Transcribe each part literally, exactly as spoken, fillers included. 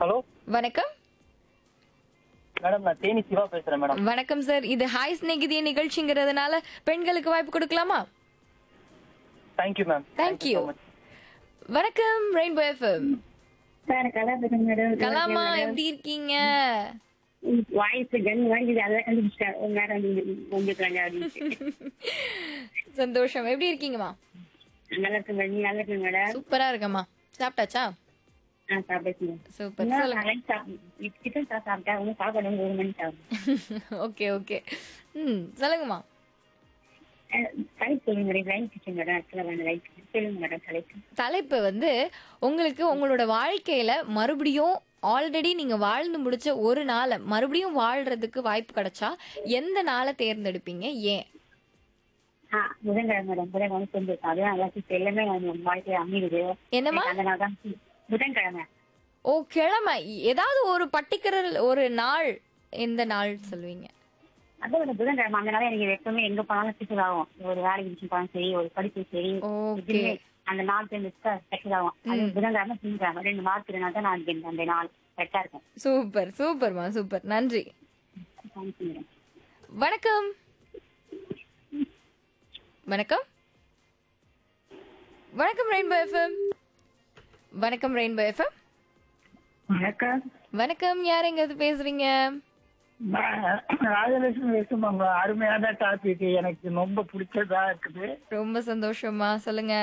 Hello வணக்கம். Madam, நான் தேனி சிவா பேசுறேன் மேடம். வணக்கம் சார். இது ஹாய் ஸ்நேகிதிய நிகழ்ச்சிங்கிறதுனால பெண்களுக்கு வாய்ப்பு கொடுக்கலாமா? Thank you ma'am. தேங்க்யூ. வணக்கம் ரெயின்போ எஃப்எம். சார் கலா பேசுங்க மேடம். கலாமா, எப்படி இருக்கீங்க? வாய்ஸ் கன் வாங்கி அதை கண்டுபிடிச்சிட்டேன். ஒரு நேரம் வந்து உங்களுக்கு அப்படின்னு சந்தோஷம். எப்படி இருக்கீங்கம்மா? நல்லா இருக்கு மேடம். நீங்க நல்லா இருக்கு மேடம். சூப்பரா இருக்கம்மா. சாப்பிட்டாச்சா? ஆ சாப்பிடுங்க. சூப்பர். சொல்லுங்க. சிக்கன் சாப்பிட்டா ஒன்னும் சாப்பாடு ஒரு மணி சாப்பிடும். Okay okay. ம் சொல்லுங்கம்மா. தலைப்பு சொல்லுங்க மேடம். Line kitchen madam. ஆக்சுவலா வேணும் லைன் சொல்லுங்க மேடம். தலைப்பு தலைப்பு வந்து உங்களுக்கு உங்களோட வாழ்க்கையில மறுபடியும் ஆல்ரெடி நீங்க வாழ்ந்து முடிச்ச ஒரு நாளை மறுபடியும் வாழ்றதுக்கு வாய்ப்பு கிடைச்சா எந்த நாளை தேர்ந்தெடுப்பீங்க? ஏன்? ஆ புதன்கிழமை மேடம். புதன்கிழமை சொல்லி அதுதான் எல்லாத்தையும் எல்லாமே நம்ம வாழ்க்கையை அமையுது. என்னம்மா? அந்த நாள் தான் புதன்கிழமை. ஓ, கிழமை. ஏதாவது ஒரு பர்டிகுலர் ஒரு நாள், எந்த நாள் சொல்லுவீங்க? அதோட புதன்கிழமை அந்த நாள் எனக்கு எப்பவுமே எங்க போனாலும் ஸ்பெஷல் ஆகும். ஒரு வேலைக்கு விஷயம் போனாலும் சரி, ஒரு படிப்பு சரி, ஓகே. அந்த நாள் தெரிஞ்சுட்டா ஸ்பெஷல் ஆகும். அது புதன்கிழமை திங்கக்கிழமை ரெண்டு நாள் திருநாள் நான் அந்த நாள் கரெக்டா இருக்கும். சூப்பர் சூப்பர்மா, சூப்பர். நன்றி. Thank you madam. வணக்கம். வணக்கம். வணக்கம் ரெயின்போ எஃப்எம். வணக்கம் ரெயின்போ எஃப்எம். வணக்கம். வணக்கம். யார் எங்க இருந்து பேசுறீங்க? ராஜலட்சுமி பேசுமாங்க. அருமையான டாபிக், எனக்கு ரொம்ப பிடிச்சதா இருக்குது. ரொம்ப சந்தோஷமா, சொல்லுங்க.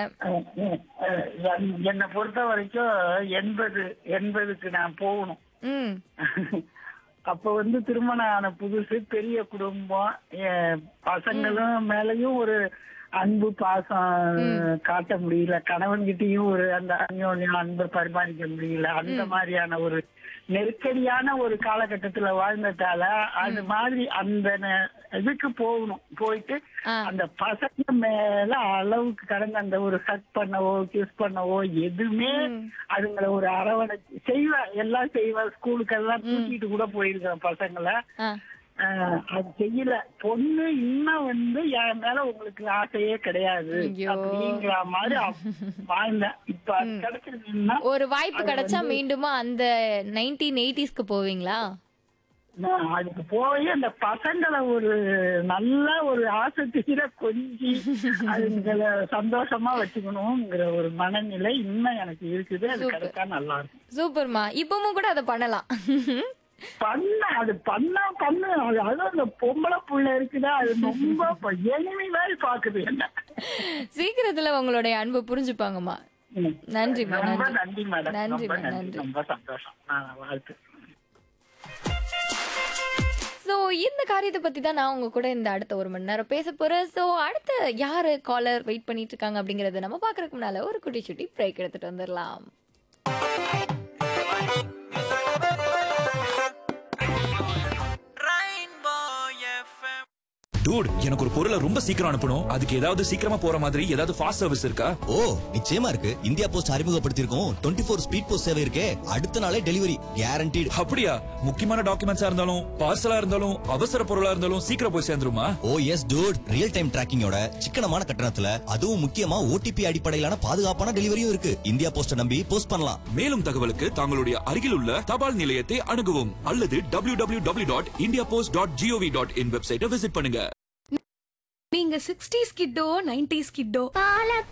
என்னை பொறுத்த வரைக்கும் எண்பது எண்பதுக்கு நான் போகணும். ம் அப்ப வந்து திருமணம் ஆன புதுசு, பெரிய குடும்பம், என் பசங்களும் மேலயும் ஒரு அன்பு பாசம் காட்ட முடியல, கணவன்கிட்டயும் ஒரு அந்த அந்யோன்யம் அன்பை பரிமாறிக்க முடியல. அந்த மாதிரியான ஒரு நெருக்கடியான ஒரு காலகட்டத்துல வாழ்ந்ததால அது மாதிரி அந்த இதுக்கு போகணும். போயிட்டு அந்த பசங்க மேல அளவுக்கு கடந்த அந்த ஒரு ஹக் பண்ணவோ கிஸ் பண்ணவோ எதுவுமே அதுங்களை ஒரு அரவணைச்சு செய்வா, எல்லாம் செய்வா. ஸ்கூலுக்கு எல்லாம் தூக்கிட்டு கூட போயிருக்கேன் பசங்களை. அது செய்யல. பொண்ணு இன்னும் வந்து என் மேல உங்களுக்கு ஆசையே கிடையாது அப்படிங்கிற மாதிரி வாழ்ந்தேன். இப்ப அது கிடைச்சிருந்தீங்கன்னா ஒரு வாய்ப்பு கிடைச்சா மீண்டுமா அந்த நைன்டீன் எயிட்டிஸ்க்கு போவீங்களா? அதுக்கு போய் அந்த பசங்களை ஒரு நல்ல ஒரு ஆசை தீர கொஞ்சி அதுங்களை சந்தோஷமா வச்சுக்கணுங்கிற ஒரு மனநிலை இன்னும் எனக்கு இருக்குது. அது கிடைச்சா நல்லா இருக்கும். சூப்பர்மா. இப்பவும் கூட அதை பண்ணலாம். பண்ண அது பண்ணா பண்ணு. அதுவும் அந்த பொம்பளை புள்ள இருக்குதா, அது ரொம்ப எளிமை மாதிரி பாக்குது என்ன. சீக்கிரத்துல உங்களுடைய அன்பு புரிஞ்சுப்பாங்கம்மா. நன்றிமா. ரொம்ப நன்றி. நன்றி மேடம். நன்றி ரொம்ப நன்றி. நன்றி. ரொம்ப சந்தோஷம். வாழ்த்து. சோ இந்த காரியத்தை பத்தி தான் நான் உங்க கூட இந்த அடுத்த ஒரு மணி நேரம் பேச போறேன். சோ அடுத்த யாரு காலர் வெயிட் பண்ணிட்டு இருக்காங்க அப்படிங்கறத நம்ம பாக்குறதுக்கு முன்னால ஒரு குட்டி சுட்டி பிரேக் எடுத்துட்டு வந்துடலாம். டூட், எனக்கு ஒரு பொருளை ரொம்ப சீக்கிரம் அனுப்பணும். அதுக்கு ஏதாவது சீக்கிரமா போற மாதிரி ஏதாவது ஃபாஸ்ட் சர்வீஸ் இருக்கா? ஓ நிச்சயமா இருக்கு. India post அறிமுகப்படுத்தியிருக்கோம் twenty four speed post சேவை இருக்கே. அடுத்த நாளே டெலிவரி கேரண்டீடு. அப்படியா? முக்கியமான டாக்குமெண்ட்ஸா இருந்தாலும் பார்சலா இருந்தாலும் அவசர பொருளா இருந்தாலும் சீக்கிரம் போய் சேர்ந்துருமா? ஓ எஸ் டூட், ரியல் டைம் டிராக்கிங்கோட சிக்கனமான கட்டணத்துல அதுவும் முக்கியமா ஓடிபி அடிப்படையிலான பாதுகாப்பான டெலிவரியும் இருக்கு. இந்தியா போஸ்ட நம்பி போஸ்ட் பண்ணலாம். மேலும் தகவலுக்கு தங்களுடைய அருகில் உள்ள தபால் நிலையத்தை அணுகவும் அல்லது W W W dot India post dot gov dot in வெப்சைட்டை விசிட் பண்ணுங்க. நீங்க சிக்ஸ்டீஸ் கிட்டோ நைன்டீஸ் கிட்டோ